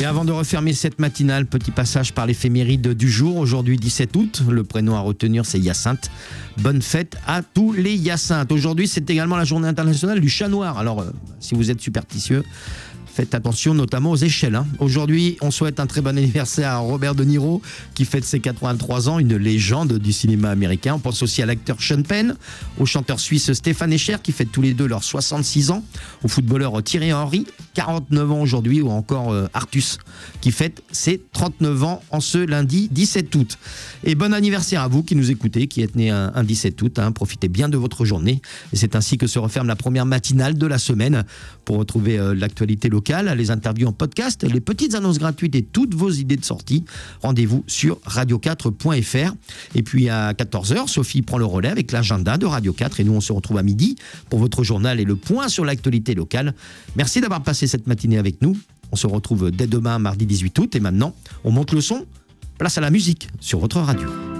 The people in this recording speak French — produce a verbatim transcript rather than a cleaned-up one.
Et avant de refermer cette matinale, petit passage par l'éphéméride du jour. Aujourd'hui, dix-sept août, le prénom à retenir, c'est Hyacinthe. Bonne fête à tous les Hyacinthes. Aujourd'hui, c'est également la journée internationale du chat noir. Alors, euh, si vous êtes superstitieux, faites attention notamment aux échelles. Hein. Aujourd'hui, on souhaite un très bon anniversaire à Robert De Niro, qui fête ses quatre-vingt-trois ans, une légende du cinéma américain. On pense aussi à l'acteur Sean Penn, au chanteur suisse Stéphane Escher, qui fête tous les deux leurs soixante-six ans, au footballeur Thierry Henry, quarante-neuf ans aujourd'hui, ou encore euh, Artus, qui fête ses trente-neuf ans en ce lundi dix-sept août. Et bon anniversaire à vous qui nous écoutez, qui êtes né un, un dix-sept août. Hein. Profitez bien de votre journée. Et c'est ainsi que se referme la première matinale de la semaine. Pour retrouver euh, l'actualité locale, les interviews en podcast, les petites annonces gratuites et toutes vos idées de sortie, rendez-vous sur radio quatre point f r. Et puis à quatorze heures, Sophie prend le relais avec l'agenda de Radio quatre et nous on se retrouve à midi pour votre journal et le point sur l'actualité locale. Merci d'avoir passé cette matinée avec nous. On se retrouve dès demain, mardi dix-huit août. Et maintenant, on monte le son. Place à la musique sur votre radio.